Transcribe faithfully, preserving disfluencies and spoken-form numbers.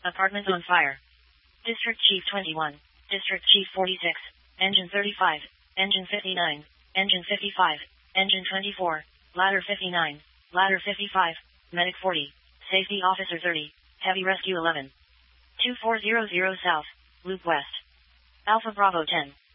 Apartment on fire. District Chief twenty-one. District Chief forty-six. Engine thirty-five. Engine fifty-nine. Engine fifty-five. Engine twenty-four. Ladder fifty-nine. Ladder fifty-five. Medic forty. Safety Officer thirty. Heavy Rescue eleven. two four zero zero South. Loop West. Alpha Bravo ten.